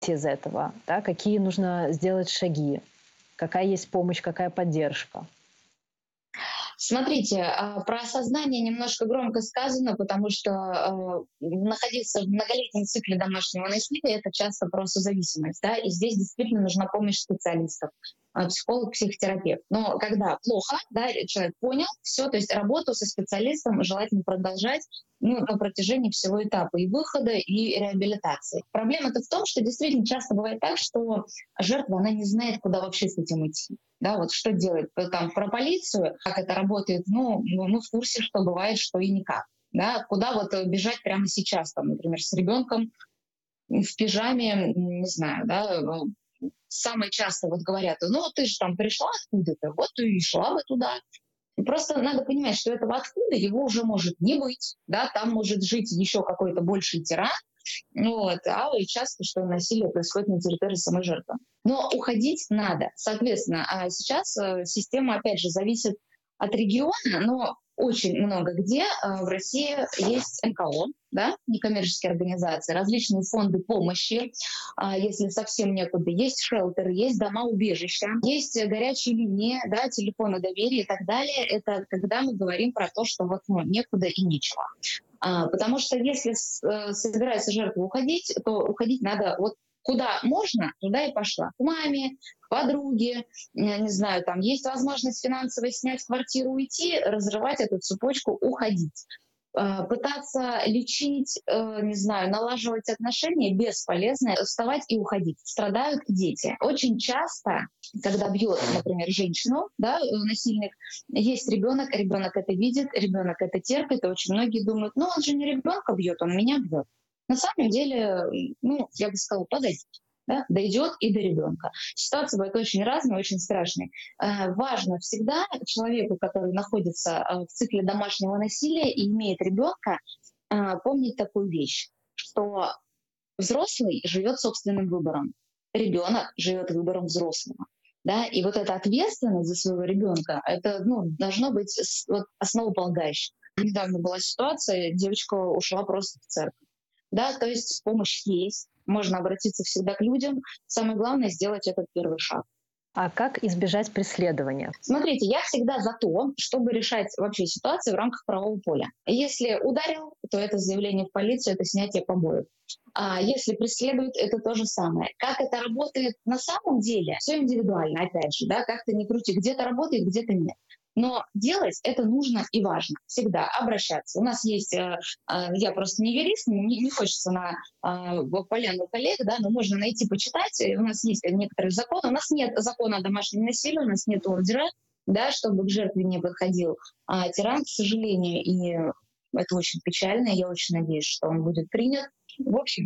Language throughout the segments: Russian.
из этого, да, какие нужно сделать шаги, какая есть помощь, какая поддержка. Смотрите, про осознание немножко громко сказано, потому что находиться в многолетнем цикле домашнего насилия — это часто про созависимость, да, и здесь действительно нужна помощь специалистов, психолог, психотерапевт. Но когда плохо, да, человек понял все, то есть работу со специалистом желательно продолжать, ну, на протяжении всего этапа и выхода, и реабилитации. Проблема-то в том, что действительно часто бывает так, что жертва, она не знает, куда вообще с этим идти. Да, вот что делать там про полицию, как это работает, ну, мы в курсе, что бывает, что и никак. Да, куда вот бежать прямо сейчас, там, например, с ребенком в пижаме, не знаю, да, самое часто вот говорят: ну, ты же там пришла откуда-то, вот и шла бы туда. И просто надо понимать, что этого откуда его уже может не быть, да, там может жить еще какой-то больший тиран, вот, и часто, что насилие происходит на территории самой жертвы. Но уходить надо. Соответственно, сейчас система, опять же, зависит от региона, но очень много где в России есть НКО, да, некоммерческие организации, различные фонды помощи, если совсем некуда. Есть шелтеры, есть дома-убежища, есть горячие линии, да, телефоны доверия и так далее. Это когда мы говорим про то, что вот некуда и нечего. Потому что если собирается жертва уходить, то уходить надо вот куда можно, туда и пошла. К маме, к подруге, не знаю, там есть возможность финансово снять квартиру, уйти, разрывать эту цепочку, уходить. Пытаться лечить, не знаю, налаживать отношения бесполезно, вставать и уходить. Страдают дети. Очень часто, когда бьет, например, женщину, да, насильник, есть ребенок это видит, ребенок это терпит, и очень многие думают: ну он же не ребенка бьет, он меня бьет. На самом деле, ну, я бы сказала, подойдет. Да, дойдет и до ребенка. Ситуация будет очень разная, очень страшная. Важно всегда человеку, который находится в цикле домашнего насилия и имеет ребенка, помнить такую вещь, что взрослый живет собственным выбором, ребенок живет выбором взрослого. Да? И вот эта ответственность за своего ребенка, это должно быть вот, основополагающим. Недавно была ситуация, девочка ушла просто в церковь. Да, то есть помощь есть, можно обратиться всегда к людям. Самое главное — сделать этот первый шаг. А как избежать преследования? Смотрите, я всегда за то, чтобы решать вообще ситуации в рамках правового поля. Если ударил, то это заявление в полицию, это снятие побоев. А если преследуют, это то же самое. Как это работает на самом деле, все индивидуально, опять же, да, как-то не крути, где-то работает, где-то нет. Но делать это нужно и важно. Всегда обращаться. У нас есть, я просто не юрист, не хочется на поляну коллег, да, но можно найти, почитать. У нас есть некоторые законы. У нас нет закона о домашнем насилии, у нас нет ордера, да, чтобы к жертве не подходил тиран, к сожалению. И это очень печально. Я очень надеюсь, что он будет принят. В общем,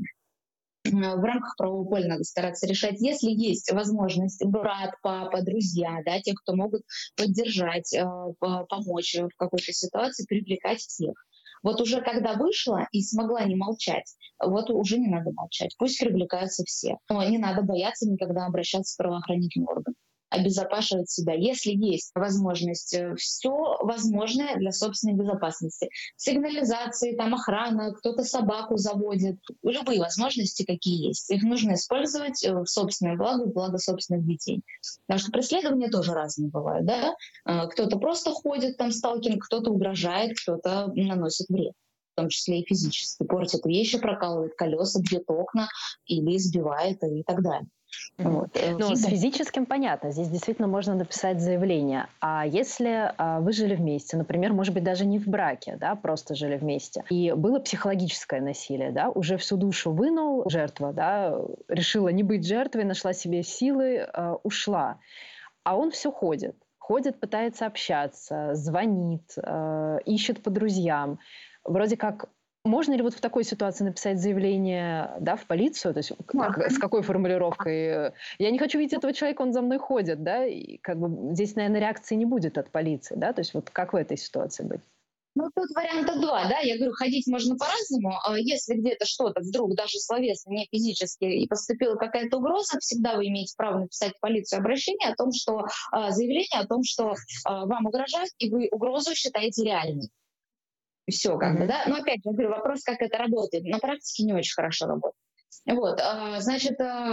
в рамках правового поля надо стараться решать. Если есть возможность, брат, папа, друзья, да, те, кто могут поддержать, помочь в какой-то ситуации, привлекать всех. Вот уже когда вышла и смогла не молчать, вот уже не надо молчать. Пусть привлекаются все. Но не надо бояться никогда обращаться в правоохранительные органы, обезопасивать себя. Если есть возможность, все возможное для собственной безопасности. Сигнализации, там охрана, кто-то собаку заводит. Любые возможности, какие есть. Их нужно использовать в собственное благо, в благо собственных детей. Потому что преследования тоже разные бывают. Да? Кто-то просто ходит, там сталкинг, кто-то угрожает, кто-то наносит вред. В том числе и физически. Портит вещи, прокалывает колеса, бьет окна или избивает и так далее. Вот. Ну, с физическим понятно, здесь действительно можно написать заявление. А если вы жили вместе, например, может быть, даже не в браке, да, просто жили вместе, и было психологическое насилие, да, уже всю душу вынул жертва, да, решила не быть жертвой, нашла себе силы, ушла. А он все ходит, пытается общаться, звонит, ищет по друзьям. Вроде как можно ли вот в такой ситуации написать заявление, да, в полицию? То есть с какой формулировкой? Я не хочу видеть этого человека, он за мной ходит, да? И как бы здесь, наверное, реакции не будет от полиции, да? То есть вот как в этой ситуации быть? Ну, тут варианта два, да, я говорю, ходить можно по-разному. Если где-то что-то вдруг, даже словесно, не физически, и поступила какая-то угроза, всегда вы имеете право написать в полицию обращение о том, что заявление о том, что вам угрожают, и вы угрозу считаете реальной. Все, как бы, да. Но опять же, я говорю, вопрос, как это работает. На практике не очень хорошо работает. Вот, значит,